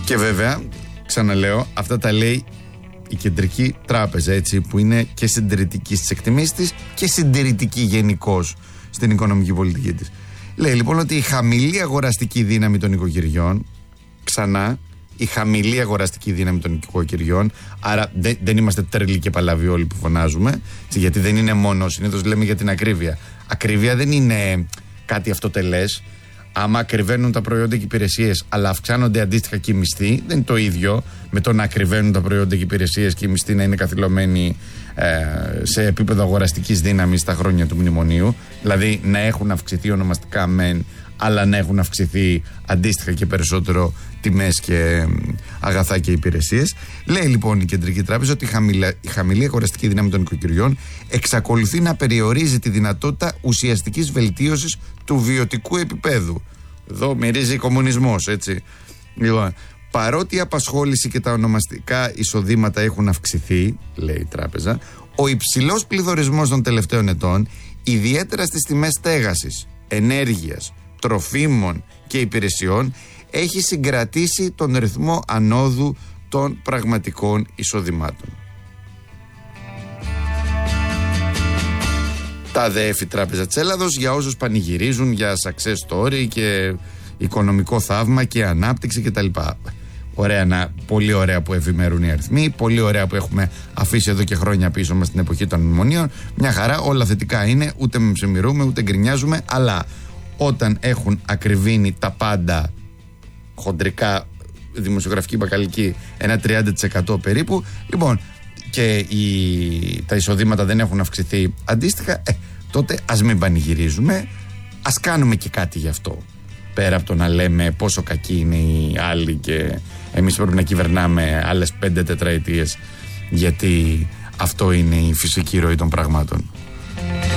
Και βέβαια, ξαναλέω, αυτά τα λέει η Κεντρική Τράπεζα, έτσι, που είναι και συντηρητική στις εκτιμήσεις της και συντηρητική γενικώς στην οικονομική πολιτική της. Λέει λοιπόν ότι η χαμηλή αγοραστική δύναμη των οικοκυριών, ξανά, η χαμηλή αγοραστική δύναμη των οικοκυριών, άρα δεν είμαστε τρελοί και παλαβοί όλοι που φωνάζουμε, γιατί δεν είναι μόνο, συνήθως λέμε για την ακρίβεια. Ακρίβεια δεν είναι κάτι αυτοτελές. Άμα ακριβένουν τα προϊόντα και υπηρεσίες, αλλά αυξάνονται αντίστοιχα και οι μισθοί, δεν είναι το ίδιο με το να ακριβένουν τα προϊόντα και υπηρεσίες και οι μισθοί να είναι καθυλωμένοι σε επίπεδο αγοραστικής δύναμης στα χρόνια του μνημονίου. Δηλαδή να έχουν αυξηθεί ονομαστικά μεν, αλλά να έχουν αυξηθεί αντίστοιχα και περισσότερο τιμές και αγαθά και υπηρεσίες. Λέει λοιπόν η Κεντρική Τράπεζα ότι η χαμηλή αγοραστική δύναμη των οικοκυριών εξακολουθεί να περιορίζει τη δυνατότητα ουσιαστικής βελτίωσης του βιωτικού επίπεδου. Εδώ μυρίζει κομμουνισμός, έτσι. Λοιπόν, παρότι η απασχόληση και τα ονομαστικά εισοδήματα έχουν αυξηθεί, λέει η Τράπεζα, ο υψηλός πληθωρισμός των τελευταίων ετών, ιδιαίτερα στις τιμές στέγασης, ενέργειας, τροφίμων και υπηρεσιών, έχει συγκρατήσει τον ρυθμό ανόδου των πραγματικών εισοδημάτων. Τα ΔΕΕΦ Τράπεζα της Ελλάδος, για όσους πανηγυρίζουν για success story και οικονομικό θαύμα και ανάπτυξη κτλ. Πολύ ωραία που ευημερούν οι αριθμοί, πολύ ωραία που έχουμε αφήσει εδώ και χρόνια πίσω μας την εποχή των μνημονίων. Μια χαρά, όλα θετικά είναι, ούτε με ψεμιρούμε ούτε γκρινιάζουμε, αλλά όταν έχουν ακριβήνει τα πάντα χοντρικά, δημοσιογραφική μπακαλική, ένα 30% περίπου, λοιπόν, και τα εισοδήματα δεν έχουν αυξηθεί αντίστοιχα, τότε ας μην πανηγυρίζουμε, ας κάνουμε και κάτι γι' αυτό. Πέρα από το να λέμε πόσο κακοί είναι οι άλλοι και εμείς πρέπει να κυβερνάμε άλλες 5 τετραετίες, γιατί αυτό είναι η φυσική ροή των πραγμάτων.